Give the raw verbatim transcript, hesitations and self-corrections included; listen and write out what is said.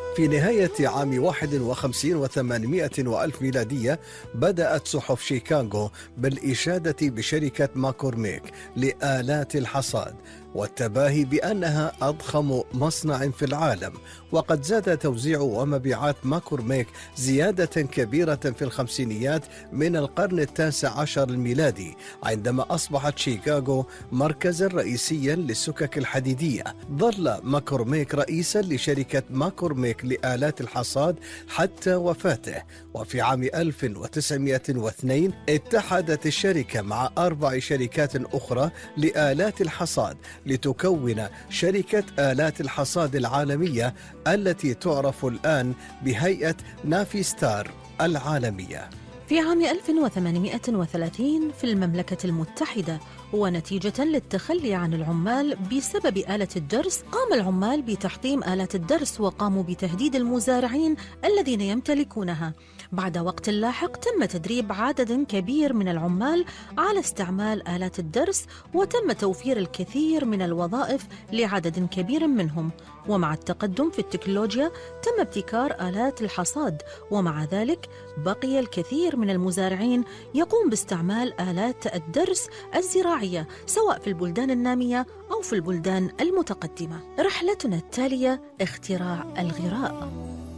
في نهاية عام واحد وخمسين وثمانمائة وألف ميلادية بدأت صحف شيكاغو بالإشادة بشركة ماكورميك لآلات الحصاد والتباهي بأنها أضخم مصنع في العالم. وقد زاد توزيع ومبيعات ماكورميك زيادة كبيرة في الخمسينيات من القرن التاسع عشر الميلادي، عندما أصبحت شيكاغو مركزا رئيسيا للسكك الحديدية. ظل ماكورميك رئيسا لشركة ماكورميك لآلات الحصاد حتى وفاته، وفي عام ألف وتسعمائة واثنين اتحدت الشركة مع أربع شركات أخرى لآلات الحصاد لتكون شركة آلات الحصاد العالمية التي تعرف الآن بهيئة نافيستار العالمية. في عام ألف وثمانمائة وثلاثين في المملكة المتحدة، ونتيجة للتخلي عن العمال بسبب آلة الدرس، قام العمال بتحطيم آلات الدرس وقاموا بتهديد المزارعين الذين يمتلكونها. بعد وقت لاحق تم تدريب عدد كبير من العمال على استعمال آلات الدرس، وتم توفير الكثير من الوظائف لعدد كبير منهم. ومع التقدم في التكنولوجيا تم ابتكار آلات الحصاد، ومع ذلك بقي الكثير من المزارعين يقوم باستعمال آلات الدرس الزراعية سواء في البلدان النامية أو في البلدان المتقدمة. رحلتنا التالية اختراع الغراء.